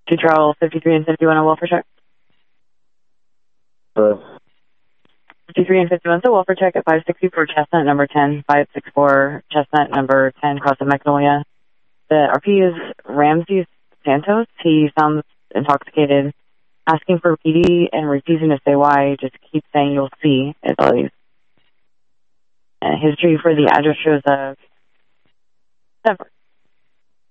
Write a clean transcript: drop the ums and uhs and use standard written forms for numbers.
To travel 53 and 51 on welfare check. Hello. 53 and 51, so welfare check at 560 for Chestnut number 10, 564 Chestnut number 10, cross of Magnolia. The RP is Ramsey Santos. He sounds intoxicated, asking for PD and refusing to say why, just keep saying you'll see, is all he's. History for the address shows a 7.